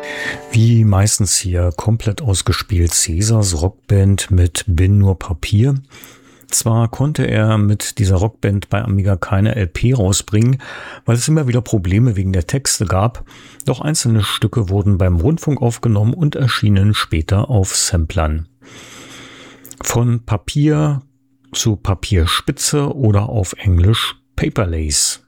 Wie meistens hier komplett ausgespielt Caesars Rockband mit Bin nur Papier. Zwar konnte er mit dieser Rockband bei Amiga keine LP rausbringen, weil es immer wieder Probleme wegen der Texte gab, doch einzelne Stücke wurden beim Rundfunk aufgenommen und erschienen später auf Samplern. Von Papier zu Papierspitze oder auf Englisch Paperlace.